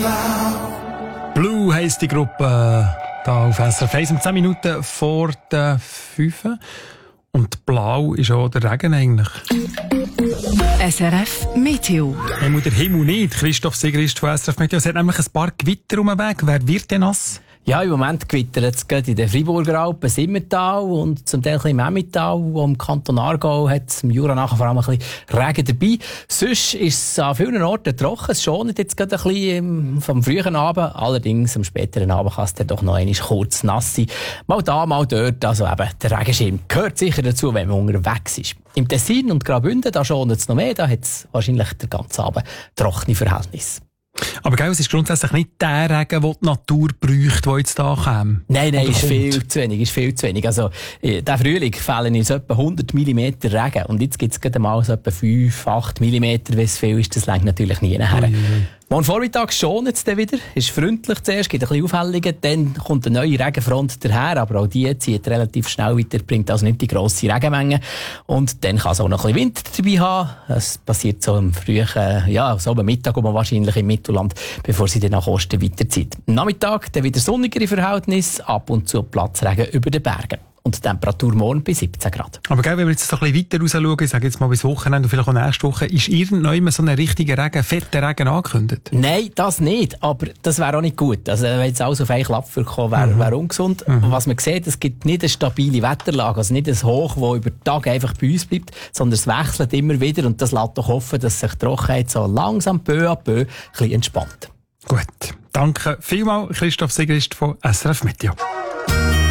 Blue heisst die Gruppe da auf SRF 1 um 10 Minuten vor der 5. Und blau ist auch der Regen eigentlich. SRF Meteo. Der Himmel nicht. Christoph Sigrist von SRF Meteo. Es hat nämlich ein paar Gewitter um den Weg. Wer wird denn nass? Ja, im Moment gewittert es gerade in den Freiburger Alpen, Simmental und zum Teil im Emmental, wo im Kanton Aargau hat es im Jura nachher vor allem ein bisschen Regen dabei. Sonst ist es an vielen Orten trocken. Es schont jetzt gerade ein bisschen vom frühen Abend. Allerdings am späteren Abend kann es dann doch noch einmal kurz nass sein. Mal da, mal dort. Also eben, der Regenschirm gehört sicher dazu, wenn man unterwegs ist. Im Tessin und Graubünden, da schont es noch mehr. Da hat es wahrscheinlich den ganzen Abend trockene Verhältnisse. Aber gell, es ist grundsätzlich nicht der Regen, den die Natur bräuchte, der jetzt da käme. Nein, ist viel zu wenig, Also, der Frühling fehlen uns etwa 100 mm Regen. Und jetzt gibt es gerade mal so etwa 5-8 mm, wenn es viel ist. Das reicht natürlich nie nachher. Morgen Vormittag schont es dann wieder. Ist freundlich zuerst, gibt ein bisschen Aufhellungen. Dann kommt eine neue Regenfront daher. Aber auch die zieht relativ schnell weiter, bringt also nicht die grosse Regenmenge. Und dann kann es auch noch ein bisschen Wind dabei haben. Das passiert so am frühen, so am Mittag wahrscheinlich im Mittelland, bevor sie dann nach Osten weiterzieht. Am Nachmittag dann wieder sonnigere Verhältnisse, ab und zu Platzregen über den Bergen. Und die Temperatur morgen bei 17 Grad. Aber gell, wenn wir jetzt so ein bisschen weiter raus schauen, ich sage jetzt mal bis Wochenende und vielleicht auch nächste Woche, ist irgendwann so ein richtiger Regen, fetter Regen angekündigt? Nein, das nicht. Aber das wäre auch nicht gut. Also, wenn jetzt alles auf einen Klapp kommen, wäre ungesund. Was man sieht, es gibt nicht eine stabile Wetterlage, also nicht ein Hoch, das über den Tag einfach bei uns bleibt, sondern es wechselt immer wieder und das lässt doch hoffen, dass sich die Trockenheit so langsam peu à peu ein bisschen entspannt. Gut. Danke vielmals, Christoph Sigrist von SRF Meteo.